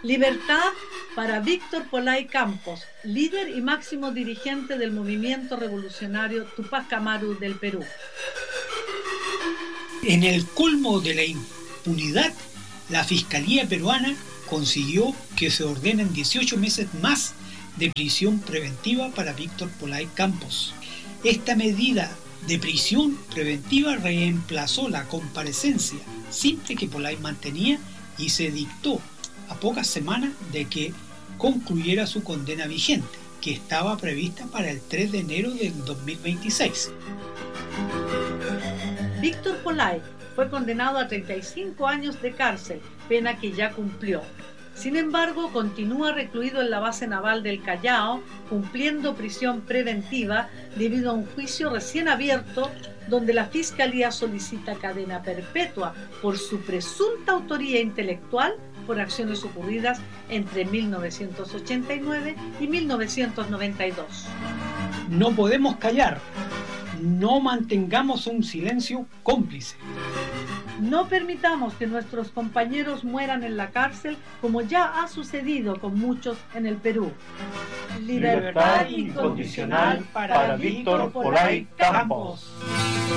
Libertad para Víctor Polay Campos, líder y máximo dirigente del movimiento revolucionario Tupac Amaru del Perú. En el colmo de la impunidad, la Fiscalía peruana consiguió que se ordenen 18 meses más de prisión preventiva para Víctor Polay Campos. Esta medida de prisión preventiva reemplazó la comparecencia simple que Polay mantenía y se dictó a pocas semanas de que concluyera su condena vigente, que estaba prevista para el 3 de enero del 2026. Víctor Polay fue condenado a 35 años de cárcel, pena que ya cumplió. Sin embargo, continúa recluido en la base naval del Callao, cumpliendo prisión preventiva debido a un juicio recién abierto donde la Fiscalía solicita cadena perpetua por su presunta autoría intelectual por acciones ocurridas entre 1989 y 1992. No podemos callar, no mantengamos un silencio cómplice. No permitamos que nuestros compañeros mueran en la cárcel como ya ha sucedido con muchos en el Perú. Libertad incondicional para Víctor Polay Campos.